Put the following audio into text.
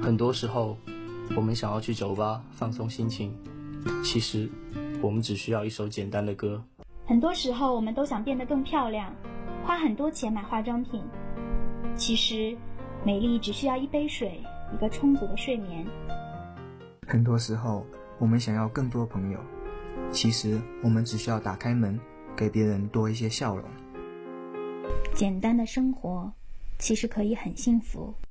很多时候，我们想要去酒吧放松心情，其实我们只需要一首简单的歌。 很多时候，我们都想变得更漂亮，花很多钱买化妆品，其实美丽只需要一杯水，一个充足的睡眠。 很多时候，我们想要更多朋友，其实我们只需要打开门，给别人多一些笑容。 简单的生活，其实可以很幸福。